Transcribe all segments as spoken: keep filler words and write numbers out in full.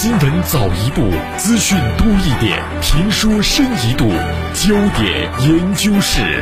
新闻早一步，资讯多一点，评说深一度，焦点研究室。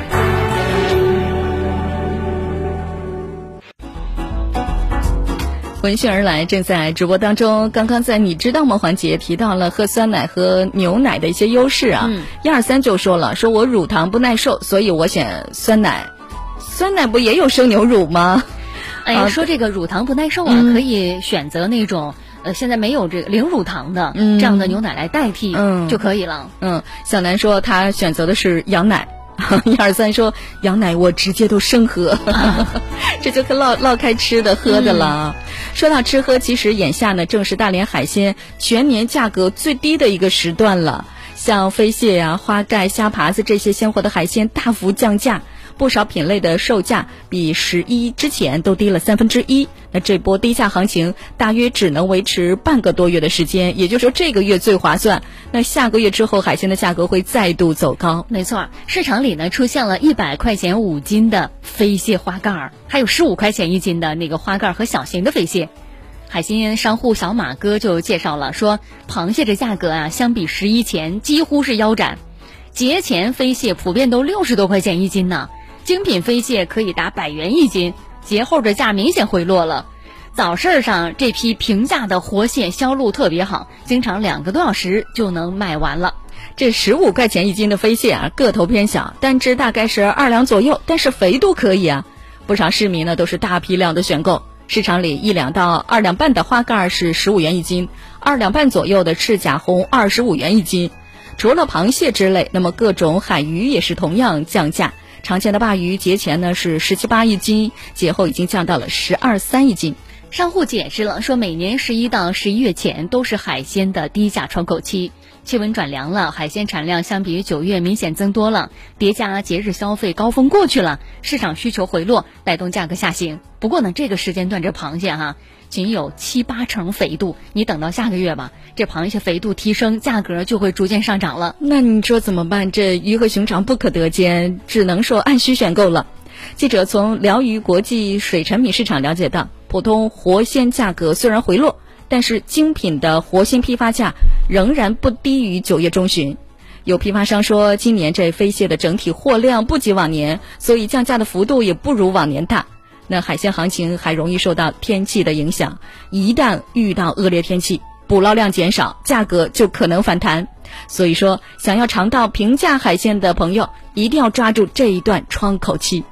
闻讯而来，正在直播当中。刚刚在你知道吗环节提到了喝酸奶和牛奶的一些优势啊。一二三就说了，说我乳糖不耐受，所以我选酸奶。酸奶不也有生牛乳吗？ 哎呀，说这个乳糖不耐受啊，嗯、可以选择那种呃现在没有这个零乳糖的、嗯、这样的牛奶来代替、嗯、就可以了。 嗯，小南说他选择的是羊奶。一二三说羊奶我直接都生喝、啊、这就可唠唠开吃的喝的了、嗯、说到吃喝，其实眼下呢正是大连海鲜全年价格最低的一个时段了，像飞蟹啊、花盖、虾爬子这些鲜活的海鲜大幅降价，不少品类的售价比十一之前都低了三分之一。那这波低价行情大约只能维持半个多月的时间，也就是说这个月最划算。那下个月之后，海鲜的价格会再度走高。 没错，市场里呢出现了一百块钱五斤的飞蟹花盖儿，还有十五块钱一斤的那个花盖和小型的飞蟹。海鲜商户小马哥就介绍了，说螃蟹这价格啊，相比十一前几乎是腰斩。节前飞蟹普遍都六十多块钱一斤呢，精品飞蟹可以达百元一斤，节后的价明显回落了。早市上这批平价的活蟹销路特别好，经常两个多小时就能卖完了。 这十五块钱一斤的飞蟹啊，个头偏小，单只大概是二两左右，但是肥度可以啊。不少市民呢都是大批量的选购。市场里一两到二两半的花盖是十五元一斤，二两半左右的赤甲红二十五元一斤。除了螃蟹之类，那么各种海鱼也是同样降价。常见的鲅鱼节前呢是十七八一斤，节后已经降到了十二三一斤。 商户解释了，说每年十一到十一月前都是海鲜的低价窗口期，气温转凉了，海鲜产量相比于九月明显增多了，叠加节日消费高峰过去了，市场需求回落，带动价格下行。不过呢，这个时间段这螃蟹哈仅有七八成肥度，你等到下个月吧，这螃蟹肥度提升，价格就会逐渐上涨了。 那你说怎么办？这鱼和熊掌不可得兼，只能说按需选购了。记者从辽鱼国际水产品市场了解到，普通活鲜价格虽然回落，但是精品的活鲜批发价仍然不低于九月中旬。有批发商说，今年这飞蟹的整体货量不及往年，所以降价的幅度也不如往年大。那海鲜行情还容易受到天气的影响，一旦遇到恶劣天气，捕捞量减少，价格就可能反弹。所以说，想要尝到平价海鲜的朋友，一定要抓住这一段窗口期。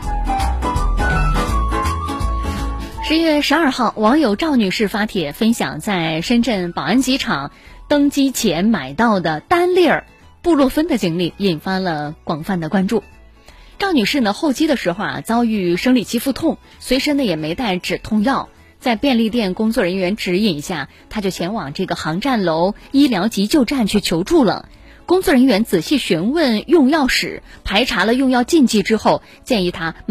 十月十二号，网友赵女士发帖分享在深圳宝安机场登机前买到的单粒儿布洛芬的经历，引发了广泛的关注。赵女士呢，候机的时候啊，遭遇生理期腹痛，随身呢也没带止痛药，在便利店工作人员指引下，她就前往这个航站楼医疗急救站去求助了。工作人员仔细询问用药史，排查了用药禁忌之后，建议她